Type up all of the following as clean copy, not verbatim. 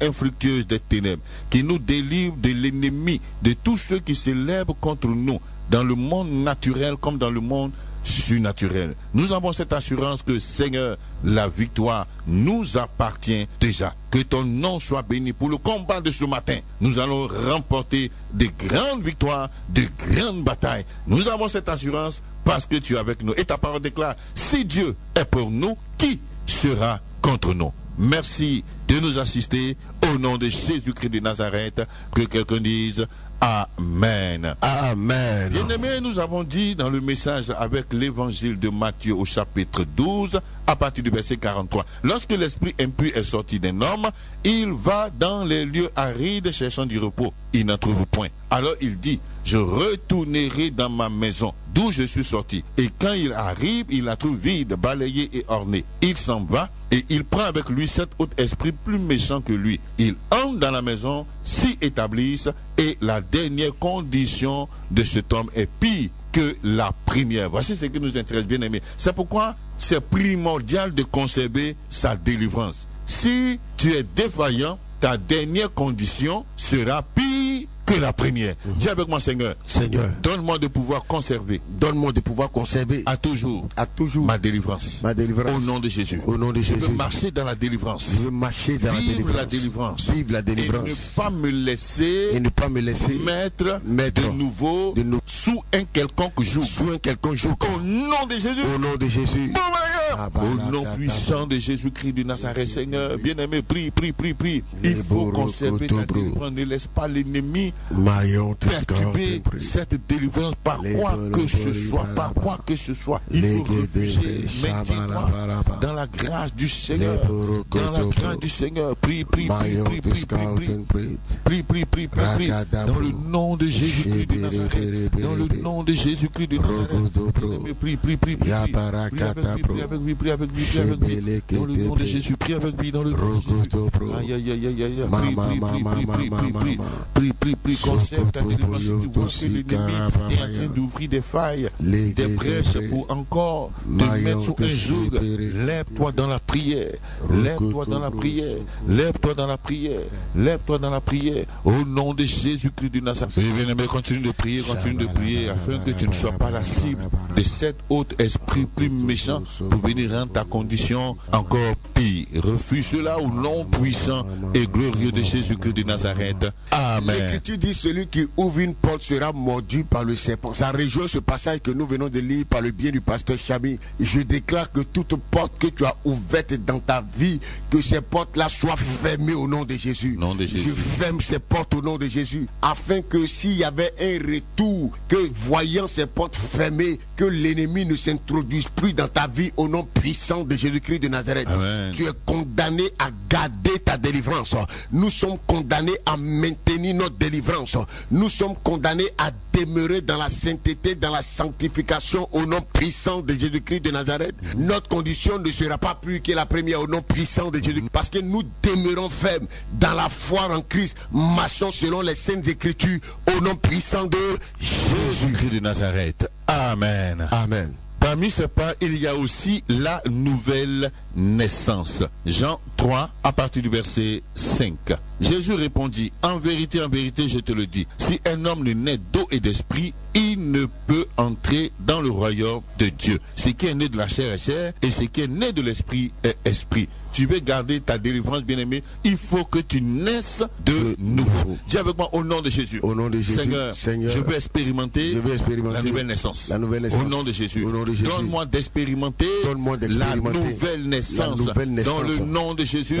infructueuse des ténèbres, qui nous délivre de l'ennemi, de tous ceux qui s'élèvent contre nous, dans le monde naturel comme dans le monde surnaturel. Nous avons cette assurance que, Seigneur, la victoire nous appartient déjà. Que ton nom soit béni pour le combat de ce matin. Nous allons remporter de grandes victoires, de grandes batailles. Nous avons cette assurance parce que tu es avec nous. Et ta parole déclare, si Dieu est pour nous, qui sera contre nous? Merci de nous assister au nom de Jésus-Christ de Nazareth. Que quelqu'un dise Amen. Amen. Bien-aimés, nous avons dit dans le message avec l'évangile de Matthieu au chapitre 12, à partir du verset 43. Lorsque l'esprit impur est sorti d'un homme, il va dans les lieux arides cherchant du repos. Il n'en trouve point. Alors il dit, je retournerai dans ma maison, d'où je suis sorti. Et quand il arrive, il la trouve vide, balayée et ornée. Il s'en va et il prend avec lui 7 autres esprits plus méchants que lui. Ils entrent dans la maison, s'y établissent, et la dernière condition de cet homme est pire que la première. Voici ce qui nous intéresse, bien aimés. C'est pourquoi c'est primordial de conserver sa délivrance. Si tu es défaillant, ta dernière condition sera pire que la première. Dis avec moi, Seigneur. Seigneur, donne-moi de pouvoir conserver. Donne-moi de pouvoir conserver à toujours ma délivrance. Ma délivrance. Au nom de Jésus. Au nom de Jésus. Je veux marcher dans la délivrance. Je veux marcher dans la délivrance. Vivre la délivrance. Et ne pas me laisser. Mettre de nouveau sous un quelconque joug. Au nom de Jésus. Au nom de Jésus. Au nom puissant de Jésus-Christ de Nazareth, Seigneur, bien-aimé, prie. Il faut conserver ta délivrance. Ne laisse pas l'ennemi perturber cette délivrance par quoi que ce soit. Il faut refuser. Mettez-toi dans la grâce du Seigneur. Dans la grâce du Seigneur. Prie. Dans le nom de Jésus-Christ de Nazareth. Dans le nom de Jésus-Christ de Nazareth. Prie avec lui. Dans le nom de Jésus, prie avec lui. Dans le nom de Jésus. Prie. Conserve ta délivrance. Tu vois que l'ennemi est en train d'ouvrir des failles, des brèches pour encore te mettre sous un joug. Lève-toi dans la prière. Lève-toi dans la prière. Au nom de Jésus-Christ de Nazareth. Bien-aimé, continue de prier afin que tu ne sois pas la cible de cet autre esprit plus méchant pour venir rendre ta condition encore pire. Refuse cela au nom puissant et glorieux de Jésus-Christ de Nazareth. Amen. L'Écriture dit, celui qui ouvre une porte sera mordu par le serpent. Ça rejoint ce passage que nous venons de lire par le bien du pasteur Chami. Je déclare que toute porte que tu as ouverte dans ta vie, que ces portes-là soient fermées au nom de Jésus. Je ferme ces portes au nom de Jésus, afin que s'il y avait un retour, que voyant ces portes fermées, que l'ennemi ne s'introduise plus dans ta vie au nom puissant de Jésus-Christ de Nazareth. Amen. Tu es condamné à garder ta délivrance. Nous sommes condamnés à maintenir notre délivrance. Nous sommes condamnés à demeurer dans la sainteté, dans la sanctification au nom puissant de Jésus-Christ de Nazareth. Notre condition ne sera pas plus que la première au nom puissant de Jésus, parce que nous demeurons fermes dans la foi en Christ, marchons selon les saintes écritures au nom puissant de Jésus-Christ de Nazareth. Amen. Amen. Parmi ces pas, il y a aussi la nouvelle naissance. Jean 3, à partir du verset 5. Jésus répondit, en vérité, je te le dis, si un homme ne naît d'eau et d'esprit, il ne peut entrer dans le royaume de Dieu. Ce qui est né de la chair est chair, et ce qui est né de l'esprit est esprit. Tu veux garder ta délivrance, bien-aimé, il faut que tu naisses de nouveau. Dis avec moi, au nom de Jésus. Au nom de Jésus. Seigneur, je veux expérimenter la nouvelle naissance. Au nom de Jésus. Donne-moi d'expérimenter la nouvelle naissance. Dans le nom de Jésus.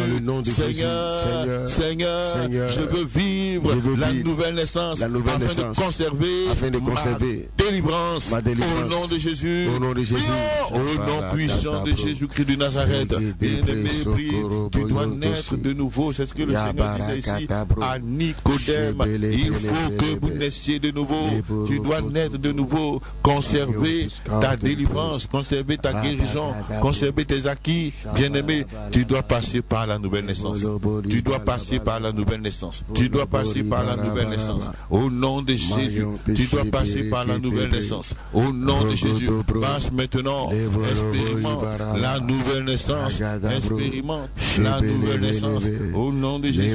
Seigneur, je veux vivre la nouvelle naissance afin de conserver ma délivrance. Au nom de Jésus. Au nom puissant de Jésus-Christ de Nazareth. Bien-aimé, tu dois naître de nouveau. C'est ce que le Seigneur disait ici à Nicodème. Il faut que vous naissiez de nouveau. Tu dois naître de nouveau. Conserver ta délivrance, conserver ta guérison, conserver tes acquis. Bien-aimé, tu dois passer par la nouvelle naissance. Tu dois passer par la nouvelle naissance. Tu dois passer par la nouvelle naissance. Au nom de Jésus, tu dois passer par la nouvelle naissance. Au nom de Jésus, passe maintenant. Expérimente la nouvelle naissance. Expérimente la nouvelle naissance. Au nom de Jésus.